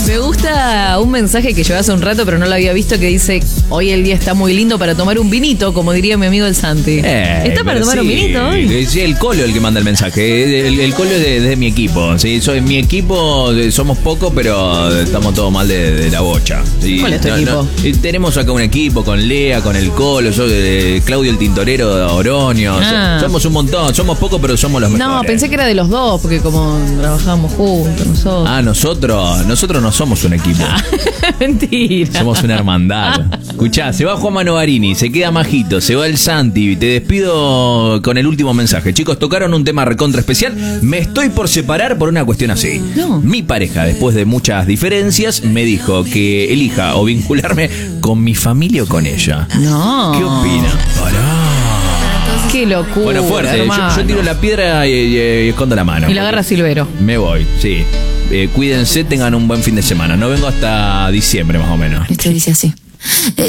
Me gusta un mensaje que llevé hace un rato, pero no lo había visto, que dice: hoy el día está muy lindo para tomar un vinito, como diría mi amigo el Santi. ¿Está para tomar un vinito hoy? Sí, el Colo el que manda el mensaje. El Colo es de mi equipo. ¿Sí? Soy mi equipo, somos pocos, pero estamos todos mal de la bocha. ¿Sí? ¿Cuál es tu equipo? Tenemos acá un equipo con Lea, con el Colo, yo, Claudio el Tintorero de Oroño. Somos un montón, somos pocos, pero somos los mejores. No, pensé que era de los dos, porque como trabajábamos juntos nosotros. Nosotros no somos un equipo. Mentira. Somos una hermandad. Escuchá, se va Juan Manovarini, se queda Majito, se va el Santi. Te despido con el último mensaje. Chicos, tocaron un tema recontra especial. Me estoy por separar por una cuestión así. No. Mi pareja, después de muchas diferencias, me dijo que elija o vincularme con mi familia o con ella. No. ¿Qué opina? Pará. Qué locura. Bueno, fuerte. Yo tiro la piedra y escondo la mano. Y la agarra Silvero. Me voy, sí. Cuídense, tengan un buen fin de semana. No vengo hasta diciembre más o menos. Esto dice así.